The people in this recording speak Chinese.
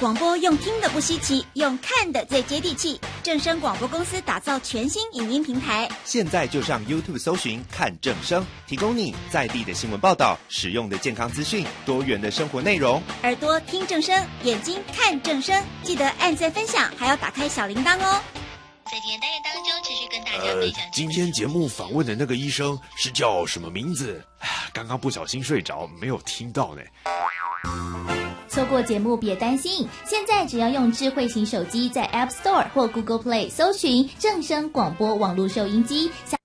广播用听的不稀奇，用看的最接地气。正声广播公司打造全新影音平台， 现在就上 YouTube 搜寻看正声，提供你在地的新闻报道、实用的健康资讯、多元的生活内容。 耳朵听正声，眼睛看正声，记得按赞分享，还要打开小铃铛哦。 在今天单元当中，持续跟大家分享。 今天节目访问的那个医生是叫什么名字？刚刚不小心睡着，没有听到呢。 错过节目别担心，现在只要用智慧型手机在 App Store 或 Google Play 搜寻正声广播网络收音机。